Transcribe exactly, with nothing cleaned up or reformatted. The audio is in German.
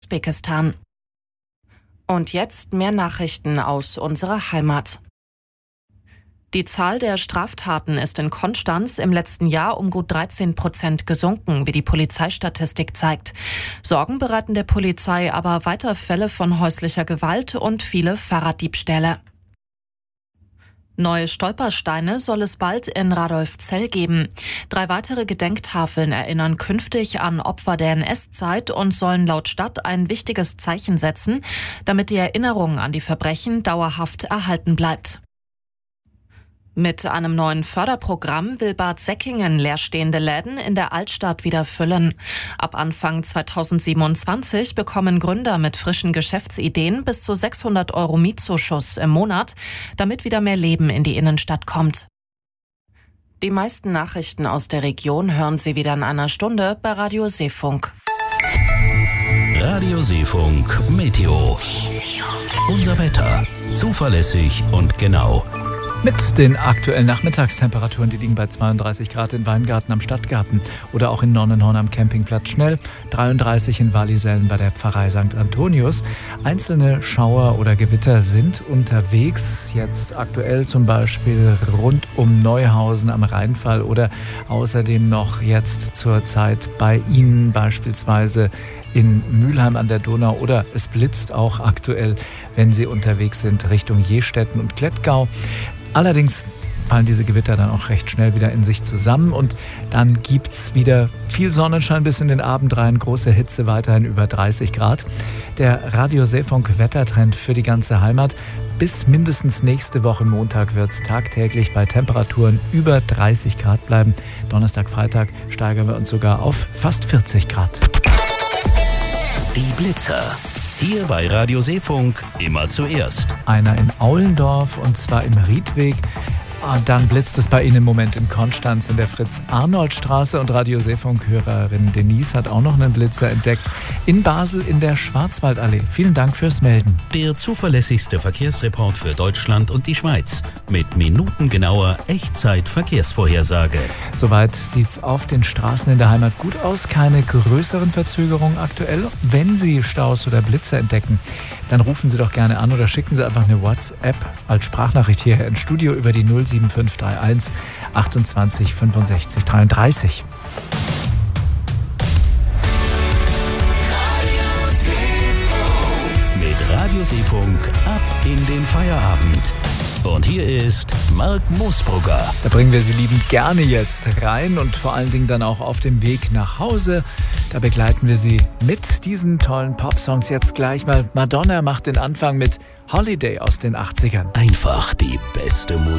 Usbekistan. Und jetzt mehr Nachrichten aus unserer Heimat. Die Zahl der Straftaten ist in Konstanz im letzten Jahr um gut dreizehn Prozent gesunken, wie die Polizeistatistik zeigt. Sorgen bereiten der Polizei aber weiter Fälle von häuslicher Gewalt und viele Fahrraddiebstähle. Neue Stolpersteine soll es bald in Radolfzell geben. Drei weitere Gedenktafeln erinnern künftig an Opfer der N S-Zeit und sollen laut Stadt ein wichtiges Zeichen setzen, damit die Erinnerung an die Verbrechen dauerhaft erhalten bleibt. Mit einem neuen Förderprogramm will Bad Säckingen leerstehende Läden in der Altstadt wieder füllen. Ab Anfang zweitausendsiebenundzwanzig bekommen Gründer mit frischen Geschäftsideen bis zu sechshundert Euro Mietzuschuss im Monat, damit wieder mehr Leben in die Innenstadt kommt. Die meisten Nachrichten aus der Region hören Sie wieder in einer Stunde bei Radio Seefunk. Radio Seefunk Meteo. Unser Wetter. Zuverlässig und genau. Mit den aktuellen Nachmittagstemperaturen, die liegen bei zweiunddreißig Grad in Weingarten am Stadtgarten oder auch in Nonnenhorn am Campingplatz Schnell, dreiunddreißig in Wallisellen bei der Pfarrei Sankt Antonius. Einzelne Schauer oder Gewitter sind unterwegs, jetzt aktuell zum Beispiel rund um Neuhausen am Rheinfall oder außerdem noch jetzt zur Zeit bei Ihnen beispielsweise in Mülheim an der Donau oder es blitzt auch aktuell, wenn Sie unterwegs sind Richtung Jestetten und Klettgau. Allerdings fallen diese Gewitter dann auch recht schnell wieder in sich zusammen und dann gibt's wieder viel Sonnenschein bis in den Abend rein, große Hitze, weiterhin über dreißig Grad. Der Radio Seefunk Wettertrend für die ganze Heimat. Bis mindestens nächste Woche Montag wird es tagtäglich bei Temperaturen über dreißig Grad bleiben. Donnerstag, Freitag steigern wir uns sogar auf fast vierzig Grad. Die Blitzer. Hier bei Radio Seefunk immer zuerst. Einer in Aulendorf und zwar im Riedweg. Dann blitzt es bei Ihnen im Moment in Konstanz in der Fritz-Arnold-Straße und Radio Seefunk-Hörerin Denise hat auch noch einen Blitzer entdeckt. In Basel in der Schwarzwaldallee. Vielen Dank fürs Melden. Der zuverlässigste Verkehrsreport für Deutschland und die Schweiz. Mit minutengenauer Echtzeit-Verkehrsvorhersage. Soweit sieht's auf den Straßen in der Heimat gut aus. Keine größeren Verzögerungen aktuell. Wenn Sie Staus oder Blitzer entdecken, dann rufen Sie doch gerne an oder schicken Sie einfach eine WhatsApp als Sprachnachricht hierher ins Studio über die null sieben fünf drei eins achtundzwanzig fünfundsechzig dreiunddreißig. Mit Radio Seefunk ab in den Feierabend. Und hier ist Marc Moosbrugger. Da bringen wir Sie liebend gerne jetzt rein und vor allen Dingen dann auch auf dem Weg nach Hause. Da begleiten wir Sie mit diesen tollen Popsongs jetzt gleich mal. Madonna macht den Anfang mit Holiday aus den achtzigern. Einfach die beste Musik.